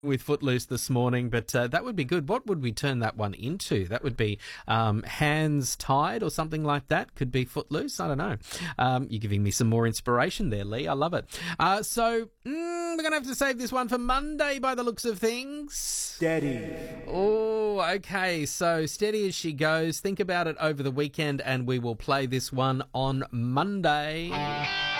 with Footloose this morning, but that would be good. What would we turn that one into? That would be Hands Tied or something like that. Could be Footloose. I don't know. You're giving me some more inspiration there, Lee. I love it. So we're going to have to save this one for Monday by the looks of things. Steady. Oh, okay. So steady as she goes. Think about it over the weekend and we will play this one on Monday.